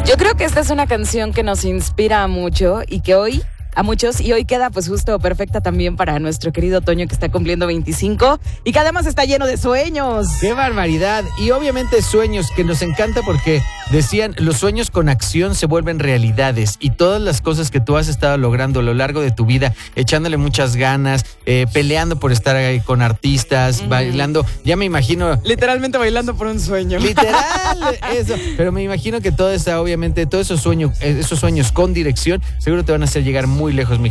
Yo creo que esta es una canción que nos inspira mucho y que hoy, a muchos, y hoy queda pues justo perfecta también para nuestro querido Toño que está cumpliendo 25 y que además está lleno de sueños. ¡Qué barbaridad! Y obviamente sueños, que nos encanta porque decían, los sueños con acción se vuelven realidades y todas las cosas que tú has estado logrando a lo largo de tu vida, echándole muchas ganas, peleando por estar ahí con artistas, bailando, ya me imagino... Literalmente bailando por un sueño. Literal, eso. Pero me imagino que todo está, obviamente, todos esos sueños con dirección, seguro te van a hacer llegar muy lejos, mi